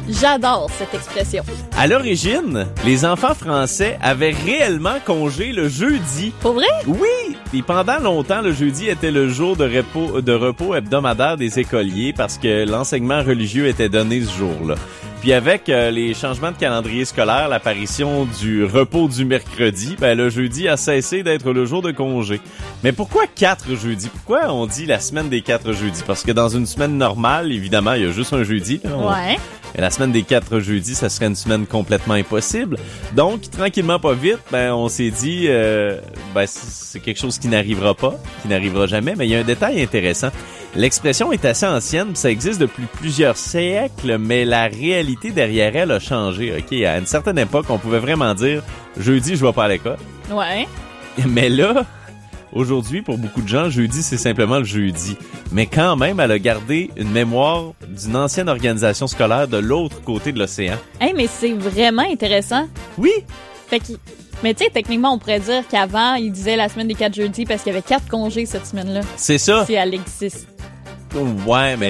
J'adore cette expression. À l'origine, les enfants français avaient réellement congé le jeudi. Pour vrai? Oui! Et pendant longtemps, le jeudi était le jour de repos hebdomadaire des écoliers parce que l'enseignement religieux était donné ce jour-là. Puis avec les changements de calendrier scolaire, l'apparition du repos du mercredi, le jeudi a cessé d'être le jour de congé. Mais pourquoi 4 jeudis? Pourquoi on dit la semaine des 4 jeudis? Parce que dans une semaine normale, évidemment, il y a juste un jeudi. Là, Ouais. Et la semaine des 4 jeudis, ça serait une semaine complètement impossible. Donc, tranquillement, pas vite, on s'est dit, c'est quelque chose qui n'arrivera pas, qui n'arrivera jamais. Mais il y a un détail intéressant. L'expression est assez ancienne, ça existe depuis plusieurs siècles, mais la réalité derrière elle a changé. Ok, à une certaine époque, on pouvait vraiment dire jeudi, je vais pas à l'école. Ouais. Mais là, aujourd'hui, pour beaucoup de gens, jeudi, c'est simplement le jeudi. Mais quand même, elle a gardé une mémoire d'une ancienne organisation scolaire de l'autre côté de l'océan. Hey, mais c'est vraiment intéressant. Oui. Fait que, mais tu sais, techniquement, on pourrait dire qu'avant, il disait la semaine des 4 jeudis parce qu'il y avait 4 congés cette semaine-là. C'est ça. Si elle existe. Ouais, mais